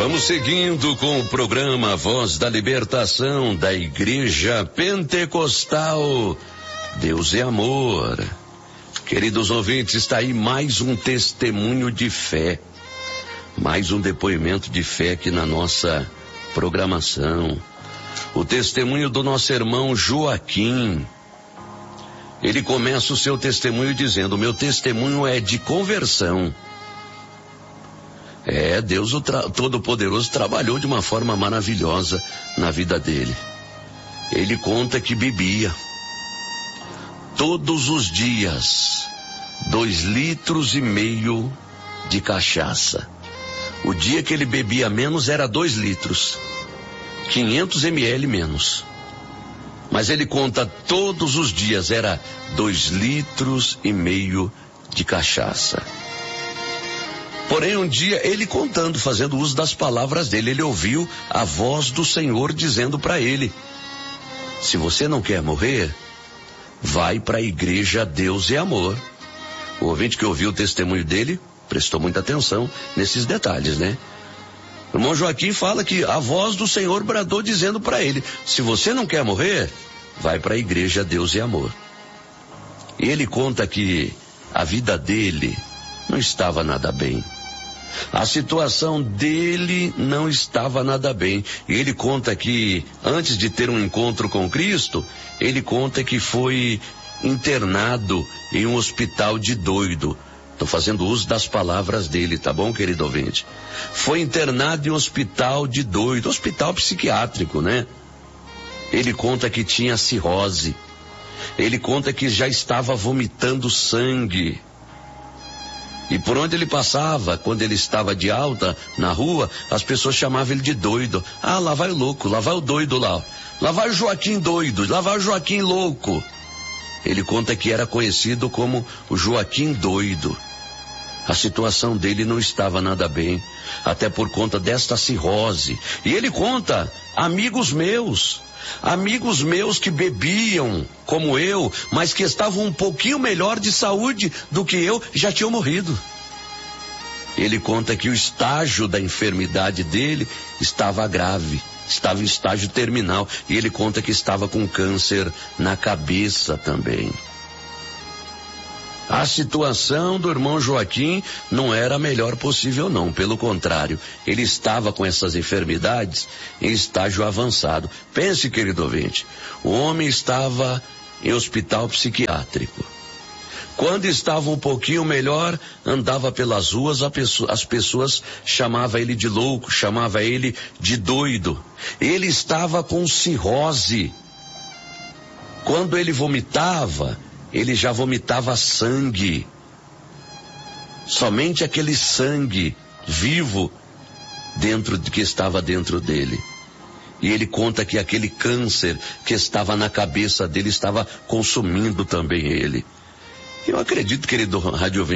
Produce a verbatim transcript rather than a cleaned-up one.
Vamos seguindo com o programa Voz da Libertação da Igreja Pentecostal. Deus é amor. Queridos ouvintes, está aí mais um testemunho de fé, mais um depoimento de fé aqui na nossa programação. O testemunho do nosso irmão Joaquim. Ele começa o seu testemunho dizendo: meu testemunho é de conversão. É, Deus o tra- Todo-Poderoso trabalhou de uma forma maravilhosa na vida dele. Ele conta que bebia todos os dias dois litros e meio de cachaça. O dia que ele bebia menos era dois litros, quinhentos mililitros menos. Mas ele conta todos os dias era dois litros e meio de cachaça. Porém, um dia, ele contando, fazendo uso das palavras dele, ele ouviu a voz do Senhor dizendo para ele: se você não quer morrer, vai para a igreja Deus é Amor. O ouvinte que ouviu o testemunho dele prestou muita atenção nesses detalhes, né? O irmão Joaquim fala que a voz do Senhor bradou dizendo para ele: se você não quer morrer, vai para a igreja Deus é Amor. E ele conta que a vida dele não estava nada bem. A situação dele não estava nada bem. E ele conta que, antes de ter um encontro com Cristo, ele conta que foi internado em um hospital de doido. Estou fazendo uso das palavras dele, tá bom, querido ouvinte? Foi internado em um hospital de doido, hospital psiquiátrico, né? Ele conta que tinha cirrose. Ele conta que já estava vomitando sangue. E por onde ele passava, quando ele estava de alta na rua, as pessoas chamavam ele de doido. Ah, lá vai o louco, lá vai o doido lá. Lá vai o Joaquim doido, lá vai o Joaquim louco. Ele conta que era conhecido como o Joaquim doido. A situação dele não estava nada bem, até por conta desta cirrose. E ele conta, amigos meus, amigos meus que bebiam como eu, mas que estavam um pouquinho melhor de saúde do que eu, já tinham morrido. Ele conta que o estágio da enfermidade dele estava grave, estava em estágio terminal, e ele conta que estava com câncer na cabeça também. A situação do irmão Joaquim não era a melhor possível, não. Pelo contrário, ele estava com essas enfermidades em estágio avançado. Pense, querido ouvinte, o homem estava em hospital psiquiátrico. Quando estava um pouquinho melhor, andava pelas ruas, as pessoas chamavam ele de louco, chamavam ele de doido. Ele estava com cirrose. Quando ele vomitava, ele já vomitava sangue. Somente aquele sangue vivo dentro de que estava dentro dele. E ele conta que aquele câncer que estava na cabeça dele estava consumindo também ele. Eu acredito, querido rádio